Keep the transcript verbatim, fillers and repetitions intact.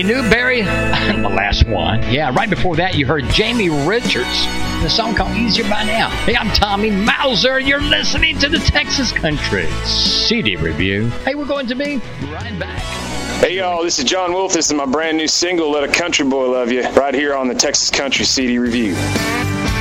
Brady Newberry, the last one. Yeah, right before that, you heard Jamie Richards, the song called Easier by Now. Hey, I'm Tommy Mauser, and you're listening to the Texas Country C D Review. Hey, we're going to be right back. Hey, y'all, this is John Wolf. This is my brand new single, Let a Country Boy Love You, right here on the Texas Country C D Review.